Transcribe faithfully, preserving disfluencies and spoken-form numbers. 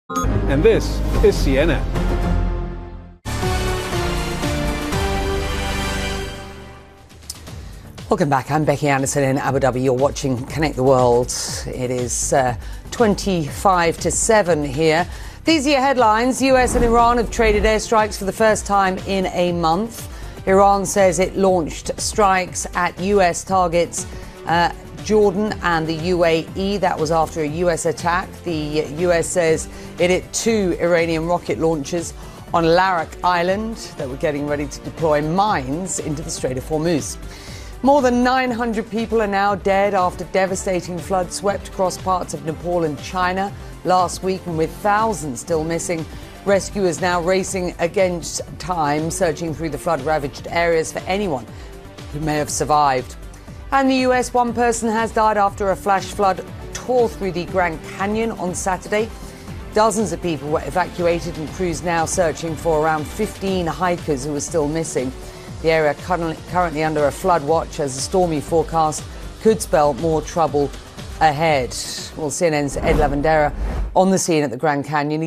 And this is C N N. Welcome back. I'm Becky Anderson in Abu Dhabi. You're watching Connect the World. It is uh, twenty-five to seven here. These are your headlines. U S and Iran have traded airstrikes for the first time in a month. Iran says it launched strikes at U S targets, uh, Jordan and the U A E. That was after a U S attack. The U S says it hit two Iranian rocket launchers on Larak Island that were getting ready to deploy mines into the Strait of Hormuz. More than nine hundred people are now dead after devastating floods swept across parts of Nepal and China last week, and with thousands still missing, rescuers now racing against time, searching through the flood-ravaged areas for anyone who may have survived. And the U S, one person has died after a flash flood tore through the Grand Canyon on Saturday. Dozens of people were evacuated, and crews now searching for around fifteen hikers who are still missing. The area currently under a flood watch as a stormy forecast could spell more trouble ahead. Well, C N N's Ed Lavandera on the scene at the Grand Canyon.